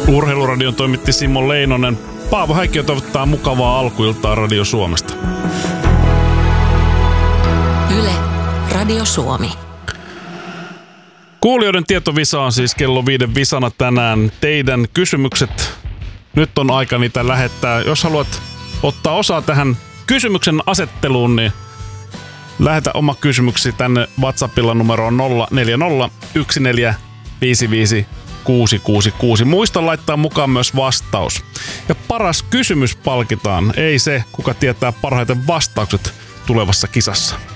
Urheiluradion toimitti Simo Leinonen. Paavo Häikkiö toivottaa mukavaa alkuiltaa Radio Suomesta. Yle, Radio Suomi. Kuulijoiden tietovisa on siis kello 5 visana tänään. Teidän kysymykset, nyt on aika niitä lähettää. Jos haluat ottaa osaa tähän kysymyksen asetteluun, niin lähetä oma kysymyksi tänne WhatsAppilla numeroon 0401455666. Muista laittaa mukaan myös vastaus. Ja paras kysymys palkitaan, ei se, kuka tietää parhaiten vastaukset tulevassa kisassa.